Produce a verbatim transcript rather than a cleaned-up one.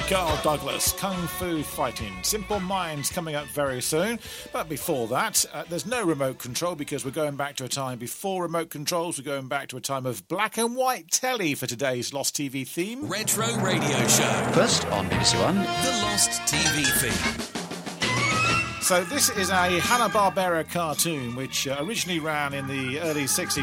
Carl Douglas, Kung Fu Fighting. Simple Minds coming up very soon. But before that, uh, there's no remote control because we're going back to a time before remote controls. We're going back to a time of black and white telly for today's Lost T V theme. Retro Radio Show. First on B B C One, The Lost T V theme. So this is a Hanna-Barbera cartoon which uh, originally ran in the early sixties.